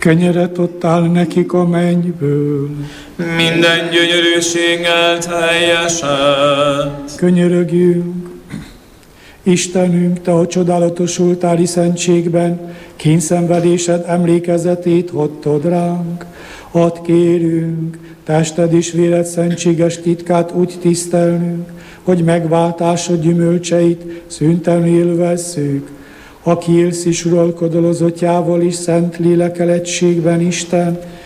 Kenyeret adtál nekik a mennyből. Minden gyönyörűséggel teljeset. Könyörögjünk. Istenünk, Te a csodálatos oltári szentségben kényszenvedésed emlékezetét hagytad ránk. Add kérünk, tested és véred szentséges titkát úgy tisztelnünk, hogy megváltásod gyümölcseit szüntelenül élvezzük. Aki élsz és uralkodol az Atyával és Szent Lélekkel egységben, Isten,